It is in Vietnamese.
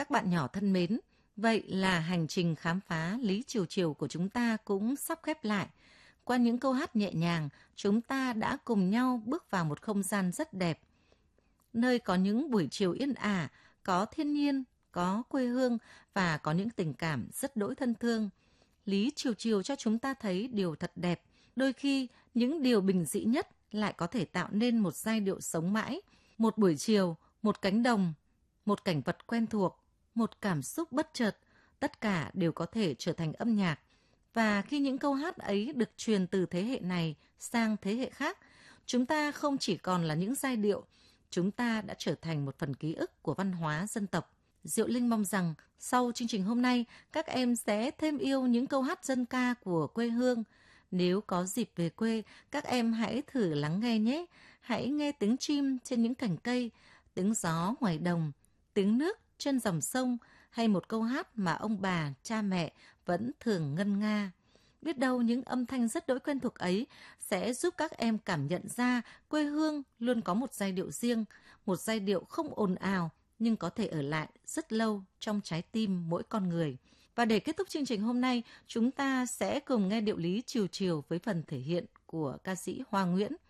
Các bạn nhỏ thân mến, vậy là hành trình khám phá Lý Chiều Chiều của chúng ta cũng sắp khép lại. Qua những câu hát nhẹ nhàng, chúng ta đã cùng nhau bước vào một không gian rất đẹp. Nơi có những buổi chiều yên ả, có thiên nhiên, có quê hương và có những tình cảm rất đỗi thân thương. Lý Chiều Chiều cho chúng ta thấy điều thật đẹp. Đôi khi, những điều bình dị nhất lại có thể tạo nên một giai điệu sống mãi. Một buổi chiều, một cánh đồng, một cảnh vật quen thuộc, một cảm xúc bất chợt, tất cả đều có thể trở thành âm nhạc. Và khi những câu hát ấy được truyền từ thế hệ này sang thế hệ khác, chúng ta không chỉ còn là những giai điệu, chúng ta đã trở thành một phần ký ức của văn hóa dân tộc. Diệu Linh mong rằng sau chương trình hôm nay, các em sẽ thêm yêu những câu hát dân ca của quê hương. Nếu có dịp về quê, các em hãy thử lắng nghe nhé. Hãy nghe tiếng chim trên những cành cây, tiếng gió ngoài đồng, tiếng nước trên dòng sông hay một câu hát mà ông bà, cha mẹ vẫn thường ngân nga. Biết đâu những âm thanh rất đỗi quen thuộc ấy sẽ giúp các em cảm nhận ra quê hương luôn có một giai điệu riêng, một giai điệu không ồn ào nhưng có thể ở lại rất lâu trong trái tim mỗi con người. Và để kết thúc chương trình hôm nay, chúng ta sẽ cùng nghe điệu Lý Chiều Chiều với phần thể hiện của ca sĩ Hoa Nguyễn.